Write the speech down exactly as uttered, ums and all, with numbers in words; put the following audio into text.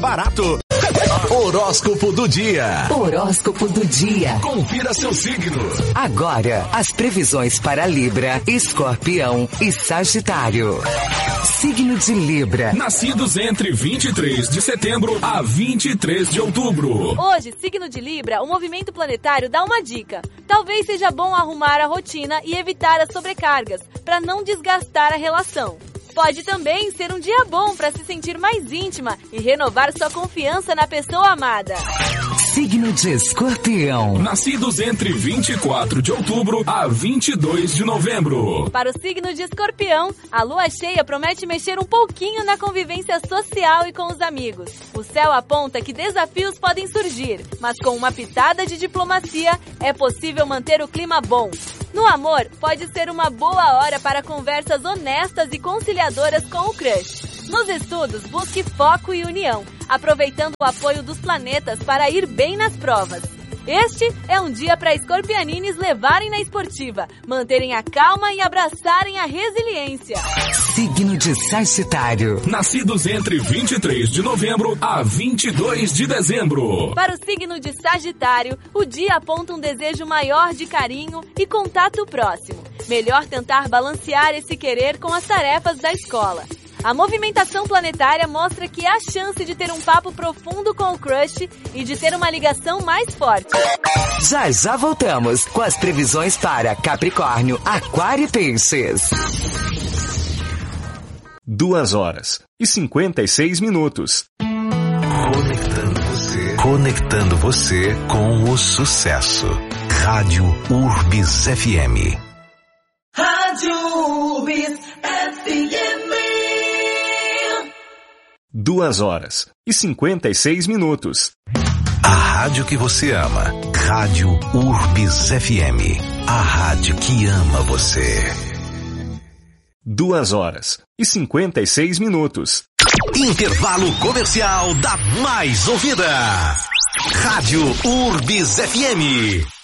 barato. Horóscopo do dia. Horóscopo do dia. Confira seu signo. Agora, as previsões para Libra, Escorpião e Sagitário. Signo de Libra. Nascidos entre vinte e três de setembro a vinte e três de outubro. Hoje, signo de Libra, o movimento planetário dá uma dica. Talvez seja bom arrumar a rotina e evitar as sobrecargas, para não desgastar a relação. Pode também ser um dia bom para se sentir mais íntima e renovar sua confiança na pessoa amada. Signo de Escorpião. Nascidos entre vinte e quatro de outubro a vinte e dois de novembro. Para o signo de Escorpião, a lua cheia promete mexer um pouquinho na convivência social e com os amigos. O céu aponta que desafios podem surgir, mas com uma pitada de diplomacia é possível manter o clima bom. No amor, pode ser uma boa hora para conversas honestas e conciliadoras com o crush. Nos estudos, busque foco e união, aproveitando o apoio dos planetas para ir bem nas provas. Este é um dia para escorpianines levarem na esportiva, manterem a calma e abraçarem a resiliência. Signo de Sagitário. Nascidos entre vinte e três de novembro a vinte e dois de dezembro. Para o signo de Sagitário, o dia aponta um desejo maior de carinho e contato próximo. Melhor tentar balancear esse querer com as tarefas da escola. A movimentação planetária mostra que há chance de ter um papo profundo com o crush e de ter uma ligação mais forte. Já já voltamos com as previsões para Capricórnio, Aquário e Peixes. Duas horas e cinquenta e seis minutos. Conectando você. Conectando você com o sucesso. Rádio Urbis F M. Rádio Urbis F M. Duas horas e cinquenta e seis minutos. A rádio que você ama. Rádio Urbis F M. A rádio que ama você. Duas horas e cinquenta e seis minutos. Intervalo comercial da mais ouvida. Rádio Urbis F M.